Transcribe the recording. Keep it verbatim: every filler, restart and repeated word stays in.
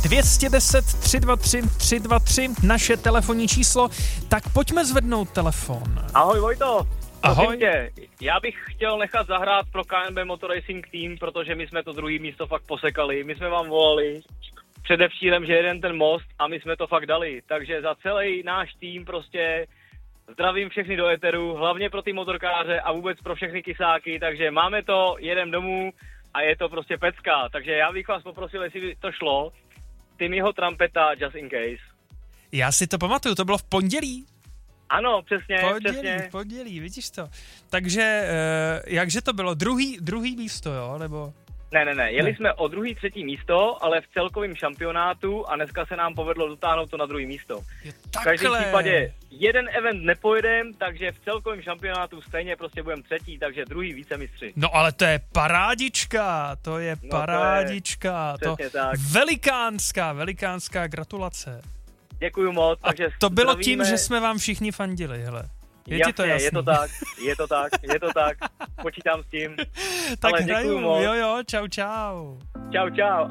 dvě stě deset, tři sta dvacet tři, tři sta dvacet tři, naše telefonní číslo. Tak pojďme zvednout telefon. Ahoj Vojto. Ahoj. Tě, já bych chtěl nechat zahrát pro K N B Motor Racing Team, protože my jsme to druhé místo fakt posekali. My jsme vám volali předevčírem, že jeden ten most a my jsme to fakt dali. Takže za celý náš tým prostě zdravím všechny do eteru, hlavně pro ty motorkáře a vůbec pro všechny kysáky. Takže máme to, jedem domů a je to prostě pecka. Takže já bych vás poprosil, jestli by to šlo, Timmyho Trumpeta Just in Case. Já si to pamatuju, to bylo v pondělí. Ano, přesně, pondělí, přesně. V pondělí, vidíš to. Takže, uh, jakže to bylo? Druhý, druhý místo, jo? Nebo... Ne, ne, ne, jeli ne. jsme o druhý, třetí místo, ale v celkovém šampionátu a dneska se nám povedlo dotáhnout to na druhý místo. Je v každém takhle. případě jeden event nepojedem, takže v celkovém šampionátu stejně prostě budeme třetí, takže druhý vícemistři. No ale to je parádička, to je No, parádička, to, to, je, to tak. velikánská, velikánská gratulace. Děkuju moc. A takže to bylo zdravíme. tím, že jsme vám všichni fandili, hele. Je jasně, ti to jasný? je to tak, je to tak, je to tak, počítám s tím. Tak ale hraju, děkuju moc. jo jo, čau čau. Čau, čau.